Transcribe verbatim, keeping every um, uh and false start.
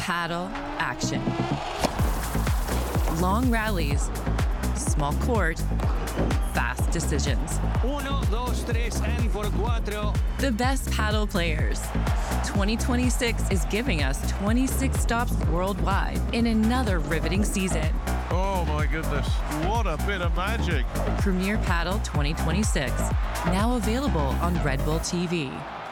paddle action. Long rallies, small court, fast decisions. Uno, dos, tres, and for cuatro. The best paddle players. twenty twenty-six is giving us twenty-six stops worldwide in another riveting season. Oh my goodness, what a bit of magic. Premier Paddle twenty twenty-six, now available on Red Bull T V.